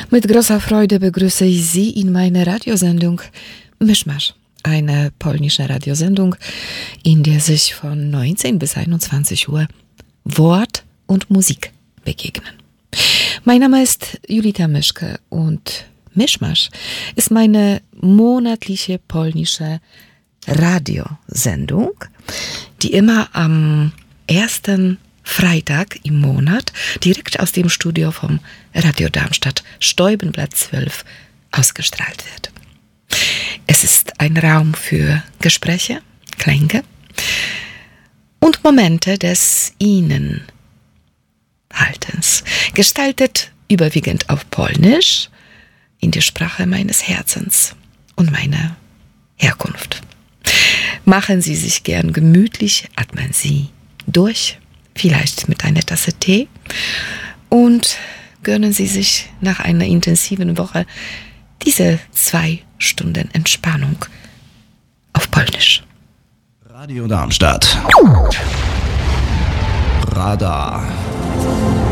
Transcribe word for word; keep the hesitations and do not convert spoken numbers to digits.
Mit großer Freude begrüße ich Sie in meiner Radiosendung Mischmasch, eine polnische Radiosendung, in der sich von neunzehn bis einundzwanzig Uhr Wort und Musik begegnen. Mein Name ist Julita Mischke und Mischmasch ist meine monatliche polnische Radiosendung, die immer am ersten Freitag im Monat direkt aus dem Studio vom Radio Darmstadt Steubenplatz zwölf ausgestrahlt wird. Es ist ein Raum für Gespräche, Klänge und Momente des Innenhaltens, gestaltet überwiegend auf Polnisch, in der Sprache meines Herzens und meiner Herkunft. Machen Sie sich gern gemütlich, atmen Sie durch, vielleicht mit einer Tasse Tee, und gönnen Sie sich nach einer intensiven Woche diese zwei Stunden Entspannung auf Polnisch. Radio Darmstadt. Radar.